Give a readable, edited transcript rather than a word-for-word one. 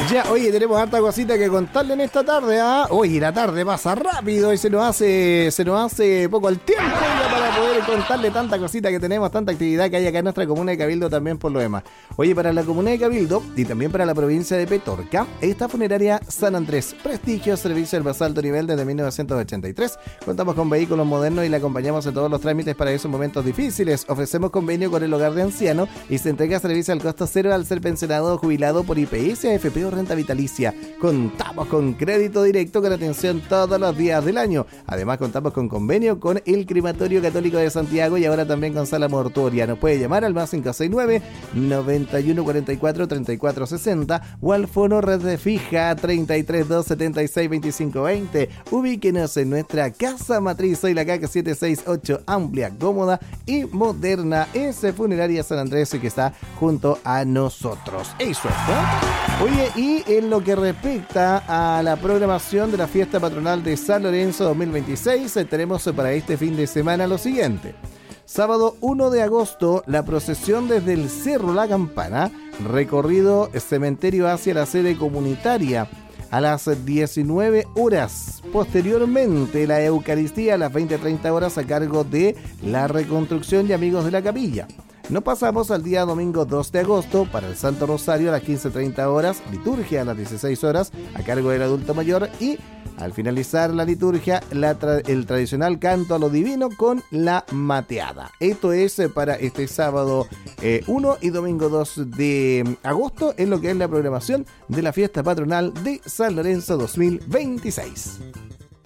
Ya, oye, tenemos harta cosita que contarle en esta tarde, ¿ah? Oye, la tarde pasa rápido y se nos hace poco el tiempo ya para poder contarle tanta cosita que tenemos, tanta actividad que hay acá en nuestra comuna de Cabildo también por lo demás. Oye, para la comuna de Cabildo y también para la provincia de Petorca, esta funeraria San Andrés, prestigio, servicio del más alto nivel desde 1983. Contamos con vehículos modernos y le acompañamos en todos los trámites para esos momentos difíciles. Ofrecemos convenio con el hogar de ancianos y se entrega servicio al costo cero al ser pensionado o jubilado por IPS, AFP o renta vitalicia. Contamos con crédito directo con atención todos los días del año. Además contamos con convenio con el Crematorio Católico de Santiago y ahora también con sala mortuoria. Nos puede llamar al más 569 9144 3460 o al fono red de fija 332 76 25 20. Ubíquenos en nuestra casa matriz, soy la CAC 768, amplia, cómoda y moderna. Es Funeraria San Andrés que está junto a nosotros. Eso es, ¿no? Oye, y en lo que respecta a la programación de la fiesta patronal de San Lorenzo 2026, tenemos para este fin de semana lo siguiente. Sábado 1 de agosto, la procesión desde el Cerro La Campana, recorrido cementerio hacia la sede comunitaria a las 19 horas. Posteriormente, la Eucaristía a las 20:30 horas a cargo de la Reconstrucción y Amigos de la Capilla. Nos pasamos al día domingo 2 de agosto para el Santo Rosario a las 15:30 horas, liturgia a las 16 horas a cargo del adulto mayor y al finalizar la liturgia el tradicional canto a lo divino con la mateada. Esto es para este sábado 1 y domingo 2 de agosto en lo que es la programación de la fiesta patronal de San Lorenzo 2026.